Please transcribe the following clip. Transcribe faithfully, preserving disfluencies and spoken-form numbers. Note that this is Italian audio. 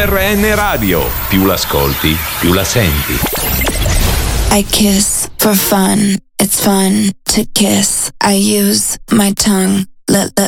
R N Radio. Più l'ascolti, più la senti. I kiss for fun. It's fun to kiss. I use my tongue. Let, let,